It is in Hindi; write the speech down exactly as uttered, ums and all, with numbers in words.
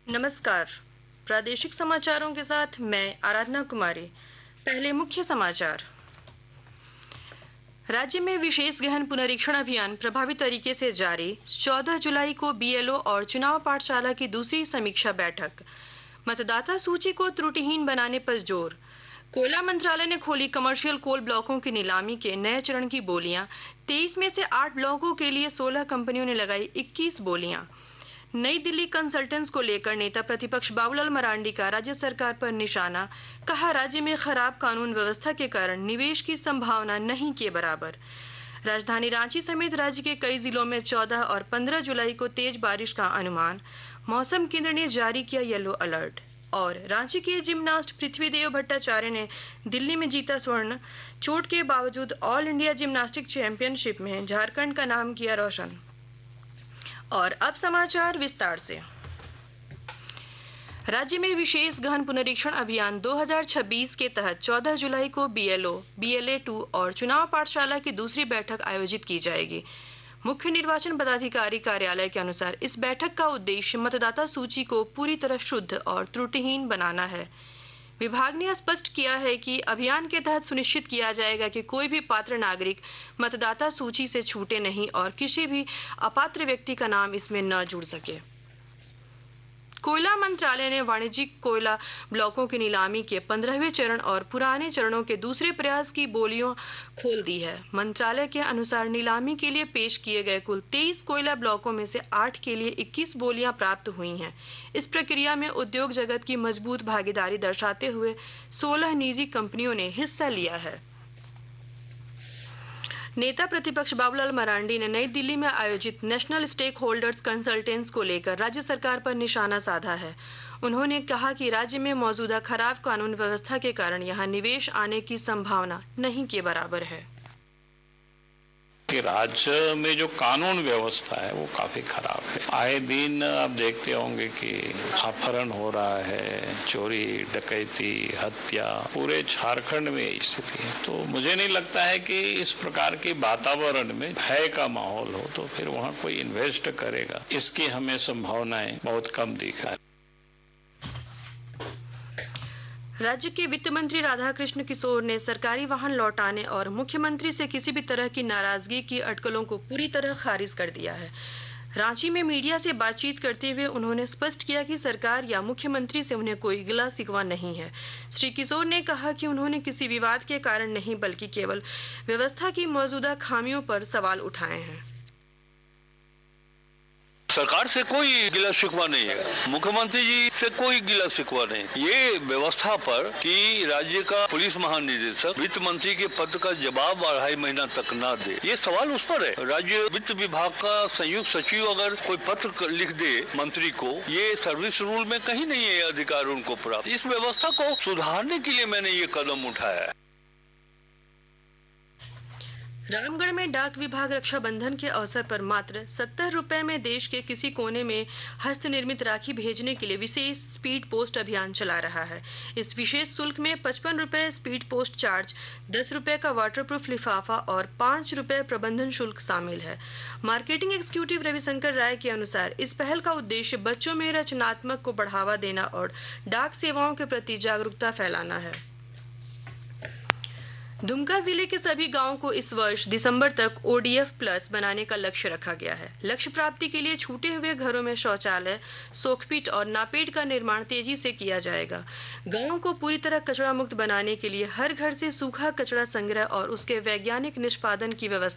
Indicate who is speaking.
Speaker 1: नमस्कार। प्रादेशिक समाचारों के साथ मैं आराधना कुमारी। पहले मुख्य समाचार। राज्य में विशेष गहन पुनरीक्षण अभियान प्रभावी तरीके से जारी। चौदह जुलाई को बीएलओ और चुनाव पाठशाला की दूसरी समीक्षा बैठक। मतदाता सूची को त्रुटिहीन बनाने पर जोर। कोयला मंत्रालय ने खोली कमर्शियल कोल ब्लॉकों की नीलामी के नए चरण की बोलियां। तेईस में से आठ ब्लॉकों के लिए सोलह कंपनियों ने लगाई इक्कीस बोलियां। नई दिल्ली कंसल्टेंट्स को लेकर नेता प्रतिपक्ष बाबूलाल मरांडी का राज्य सरकार पर निशाना। कहा, राज्य में खराब कानून व्यवस्था के कारण निवेश की संभावना नहीं के बराबर। राजधानी रांची समेत राज्य के कई जिलों में चौदह और पंद्रह जुलाई को तेज बारिश का अनुमान। मौसम केंद्र ने जारी किया येलो अलर्ट। और रांची के जिम्नास्ट पृथ्वीदेव भट्टाचार्य ने दिल्ली में जीता स्वर्ण। चोट के बावजूद ऑल इंडिया जिम्नास्टिक चैंपियनशिप में झारखंड का नाम किया रोशन। और अब समाचार विस्तार से। राज्य में विशेष गहन पुनरीक्षण अभियान दो हज़ार छब्बीस के तहत चौदह जुलाई को बीएलओ, बीएलए टू और चुनाव पाठशाला की दूसरी बैठक आयोजित की जाएगी। मुख्य निर्वाचन पदाधिकारी कार्यालय के अनुसार इस बैठक का उद्देश्य मतदाता सूची को पूरी तरह शुद्ध और त्रुटिहीन बनाना है। विभाग ने स्पष्ट किया है कि अभियान के तहत सुनिश्चित किया जाएगा कि कोई भी पात्र नागरिक मतदाता सूची से छूटे नहीं और किसी भी अपात्र व्यक्ति का नाम इसमें न जुड़ सके। कोयला मंत्रालय ने वाणिज्यिक कोयला ब्लॉकों की नीलामी के पंद्रहवें चरण और पुराने चरणों के दूसरे प्रयास की बोलियां खोल दी है। मंत्रालय के अनुसार नीलामी के लिए पेश किए गए कुल तेईस कोयला ब्लॉकों में से आठ के लिए इक्कीस बोलियां प्राप्त हुई हैं। इस प्रक्रिया में उद्योग जगत की मजबूत भागीदारी दर्शाते हुए सोलह निजी कंपनियों ने हिस्सा लिया है। नेता प्रतिपक्ष बाबूलाल मरांडी ने नई दिल्ली में आयोजित नेशनल स्टेक होल्डर्स कंसल्टेंट्स को लेकर राज्य सरकार पर निशाना साधा है। उन्होंने कहा कि राज्य में मौजूदा खराब कानून व्यवस्था के कारण यहां निवेश आने की संभावना नहीं के बराबर है।
Speaker 2: कि राज्य में जो कानून व्यवस्था है वो काफी खराब है। आए दिन आप देखते होंगे कि अपहरण हो रहा है, चोरी, डकैती, हत्या, पूरे झारखंड में यही स्थिति है। तो मुझे नहीं लगता है कि इस प्रकार के वातावरण में भय का माहौल हो तो फिर वहां कोई इन्वेस्ट करेगा। इसकी हमें संभावनाएं बहुत कम दिख रहा है।
Speaker 1: राज्य के वित्त मंत्री राधाकृष्ण किशोर ने सरकारी वाहन लौटाने और मुख्यमंत्री से किसी भी तरह की नाराजगी की अटकलों को पूरी तरह खारिज कर दिया है। रांची में मीडिया से बातचीत करते हुए उन्होंने स्पष्ट किया कि सरकार या मुख्यमंत्री से उन्हें कोई गिला शिकवा नहीं है। श्री किशोर ने कहा कि उन्होंने किसी विवाद के कारण नहीं बल्कि केवल व्यवस्था की मौजूदा खामियों पर सवाल उठाए हैं।
Speaker 3: सरकार से कोई गिला शिकवा नहीं है, मुख्यमंत्री जी से कोई गिला शिकवा नहीं। ये व्यवस्था पर कि राज्य का पुलिस महानिदेशक वित्त मंत्री के पद का जवाब अढ़ाई महीना तक ना दे, ये सवाल उस पर है। राज्य वित्त विभाग का संयुक्त सचिव अगर कोई पत्र लिख दे मंत्री को, ये सर्विस रूल में कहीं नहीं है अधिकार उनको प्राप्त। इस व्यवस्था को सुधारने के लिए मैंने ये कदम उठाया है।
Speaker 1: रामगढ़ में डाक विभाग रक्षाबंधन के अवसर पर मात्र सत्तर रुपए में देश के किसी कोने में हस्त निर्मित राखी भेजने के लिए विशेष स्पीड पोस्ट अभियान चला रहा है। इस विशेष शुल्क में पचपन रुपए स्पीड पोस्ट चार्ज, दस रुपए का वाटरप्रूफ लिफाफा और पांच रुपए प्रबंधन शुल्क शामिल है। मार्केटिंग एग्जीक्यूटिव रविशंकर राय के अनुसार इस पहल का उद्देश्य बच्चों में रचनात्मक को बढ़ावा देना और डाक सेवाओं के प्रति जागरूकता फैलाना है। दुमका जिले के सभी गांवों को इस वर्ष दिसंबर तक ओडीएफ प्लस बनाने का लक्ष्य रखा गया है। लक्ष्य प्राप्ति के लिए छूटे हुए घरों में शौचालय, सोकपीट और नापेट का निर्माण तेजी से किया जाएगा। गांवों को पूरी तरह कचरा मुक्त बनाने के लिए हर घर से सूखा कचरा संग्रह और उसके वैज्ञानिक निष्पादन की व्यवस्था